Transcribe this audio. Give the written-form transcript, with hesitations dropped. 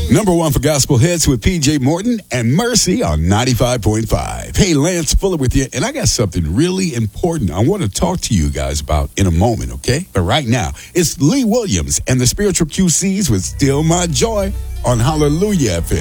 Number one for gospel hits with PJ Morton and Mercy on 95.5. Hey, Lance Fuller with you, and I got something really important I want to talk to you guys about in a moment, okay? But right now, it's Lee Williams and the Spiritual QCs with Still My Joy on Hallelujah FM.